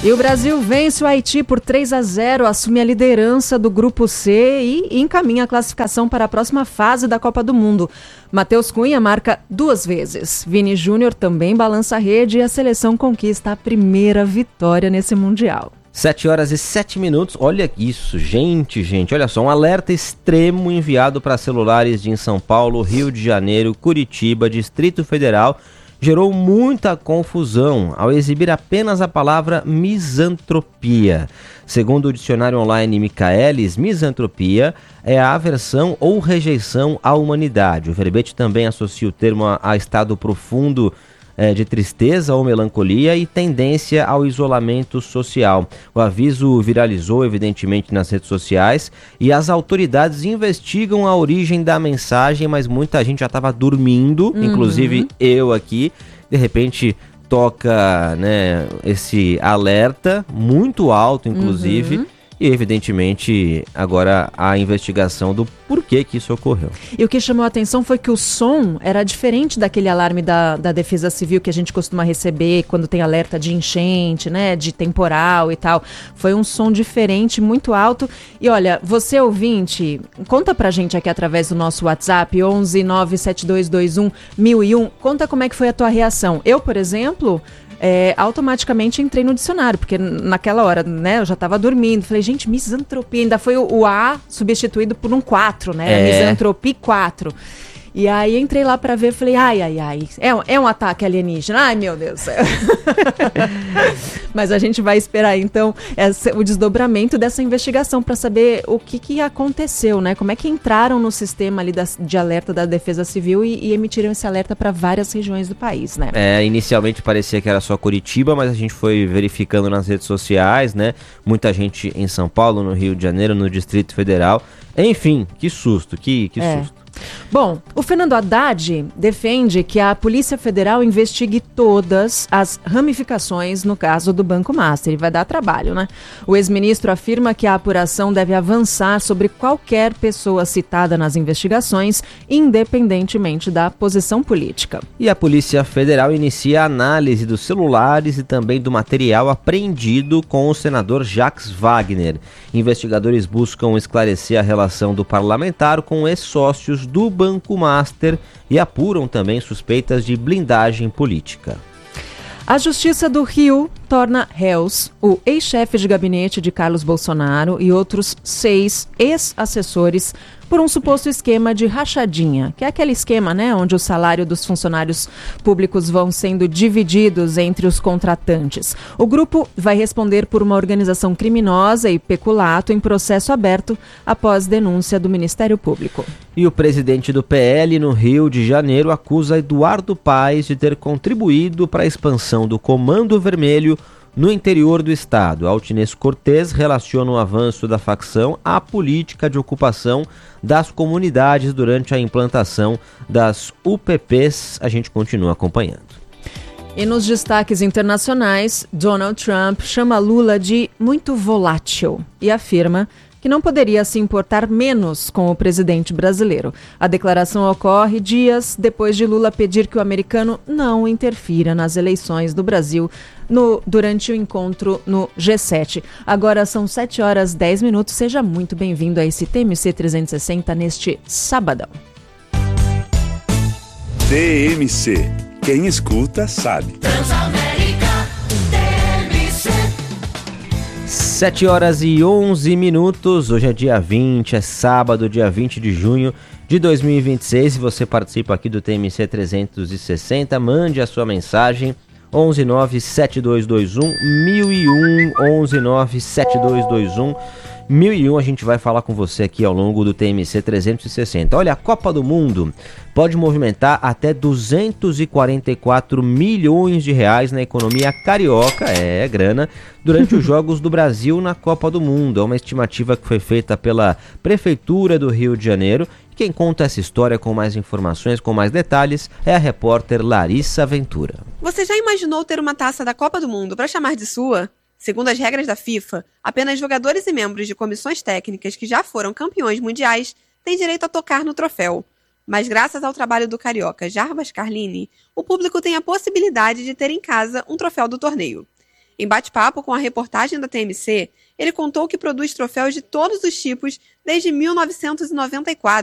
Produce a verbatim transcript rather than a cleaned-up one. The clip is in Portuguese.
E o Brasil vence o Haiti por três a zero, assume a liderança do Grupo C e encaminha a classificação para a próxima fase da Copa do Mundo. Matheus Cunha marca duas vezes. Vini Júnior também balança a rede e a seleção conquista a primeira vitória nesse Mundial. sete horas e sete minutos, olha isso, gente, gente, olha só, um alerta extremo enviado para celulares de São Paulo, Rio de Janeiro, Curitiba, Distrito Federal, gerou muita confusão ao exibir apenas a palavra misantropia. Segundo o dicionário online Michaelis, misantropia é a aversão ou rejeição à humanidade. O verbete também associa o termo a, a estado profundo É, de tristeza ou melancolia e tendência ao isolamento social. O aviso viralizou evidentemente nas redes sociais e as autoridades investigam a origem da mensagem, mas muita gente já estava dormindo, uhum. inclusive eu aqui, de repente toca, né, esse alerta muito alto, inclusive, uhum. E, evidentemente, agora a investigação do porquê que isso ocorreu. E o que chamou a atenção foi que o som era diferente daquele alarme da, da Defesa Civil que a gente costuma receber quando tem alerta de enchente, né, de temporal e tal. Foi um som diferente, muito alto. E olha, você ouvinte, conta pra gente aqui através do nosso WhatsApp, onze nove sete dois dois um mil e um. Conta como é que foi a tua reação. Eu, por exemplo... É, automaticamente entrei no dicionário, porque naquela hora, né, eu já estava dormindo, falei, gente, misantropia, ainda foi o, o A substituído por um quatro, né, é. Misantropia quatro. E aí entrei lá pra ver, falei, ai, ai, ai, é um, é um ataque alienígena, ai meu Deus do céu. Mas a gente vai esperar então essa, o desdobramento dessa investigação pra saber o que, que aconteceu, né? Como é que entraram no sistema ali da, de alerta da Defesa Civil e, e emitiram esse alerta para várias regiões do país, né? É, inicialmente parecia que era só Curitiba, mas a gente foi verificando nas redes sociais, né? Muita gente em São Paulo, no Rio de Janeiro, no Distrito Federal. Enfim, que susto, que, que é. susto. Bom, o Fernando Haddad defende que a Polícia Federal investigue todas as ramificações no caso do Banco Master. E vai dar trabalho, né? O ex-ministro afirma que a apuração deve avançar sobre qualquer pessoa citada nas investigações, independentemente da posição política. E a Polícia Federal inicia a análise dos celulares e também do material apreendido com o senador Jacques Wagner. Investigadores buscam esclarecer a relação do parlamentar com ex-sócios do Banco Master e apuram também suspeitas de blindagem política. A Justiça do Rio torna réus o ex-chefe de gabinete de Carlos Bolsonaro e outros seis ex-assessores por um suposto esquema de rachadinha, que é aquele esquema, né, onde o salário dos funcionários públicos vão sendo divididos entre os contratantes. O grupo vai responder por uma organização criminosa e peculato em processo aberto após denúncia do Ministério Público. E o presidente do P L no Rio de Janeiro acusa Eduardo Paes de ter contribuído para a expansão do Comando Vermelho no interior do estado. Altinês Cortez relaciona o avanço da facção à política de ocupação das comunidades durante a implantação das U P Ps. A gente continua acompanhando. E nos destaques internacionais, Donald Trump chama Lula de muito volátil e afirma que não poderia se importar menos com o presidente brasileiro. A declaração ocorre dias depois de Lula pedir que o americano não interfira nas eleições do Brasil no, durante o encontro no G sete. Agora são sete horas e dez minutos. Seja muito bem-vindo a esse T M C trezentos e sessenta neste sabadão. T M C. Quem escuta sabe. sete horas e onze minutos, hoje é dia vinte, é sábado, dia vinte de junho de dois mil e vinte e seis. Se você participa aqui do T M C trezentos e sessenta, mande a sua mensagem onze nove sete dois dois um mil e um, onze nove sete dois dois um mil e um. A gente vai falar com você aqui ao longo do T M C trezentos e sessenta. Olha, a Copa do Mundo pode movimentar até duzentos e quarenta e quatro milhões de reais na economia carioca, é grana, durante os Jogos do Brasil na Copa do Mundo. É uma estimativa que foi feita pela Prefeitura do Rio de Janeiro. Quem conta essa história com mais informações, com mais detalhes, é a repórter Larissa Ventura. Você já imaginou ter uma taça da Copa do Mundo para chamar de sua? Segundo as regras da FIFA, apenas jogadores e membros de comissões técnicas que já foram campeões mundiais têm direito a tocar no troféu. Mas graças ao trabalho do carioca Jarbas Carlini, o público tem a possibilidade de ter em casa um troféu do torneio. Em bate-papo com a reportagem da T M C, ele contou que produz troféus de todos os tipos desde mil novecentos e noventa e quatro.